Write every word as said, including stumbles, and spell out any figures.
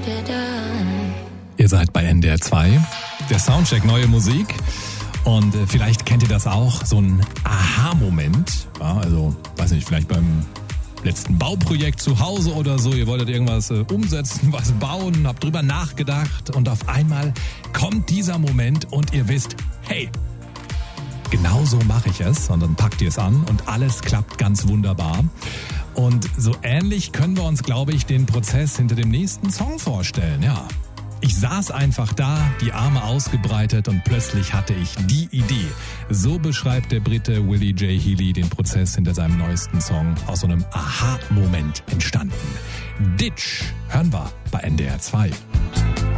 Ihr seid bei N D R zwei, der Soundcheck Neue Musik. Und äh, vielleicht kennt ihr das auch, so ein Aha-Moment. Ja, also, weiß nicht, vielleicht beim letzten Bauprojekt zu Hause oder so. Ihr wolltet irgendwas äh, umsetzen, was bauen, habt drüber nachgedacht und auf einmal kommt dieser Moment und ihr wisst, hey, genau so mache ich es. Und dann packt ihr es an und alles klappt ganz wunderbar. Und so ähnlich können wir uns, glaube ich, den Prozess hinter dem nächsten Song vorstellen, ja. Ich saß einfach da, die Arme ausgebreitet und plötzlich hatte ich die Idee. So beschreibt der Brite Willie J. Healy den Prozess hinter seinem neuesten Song, aus so einem Aha-Moment entstanden. Ditch hören wir bei N D R zwei.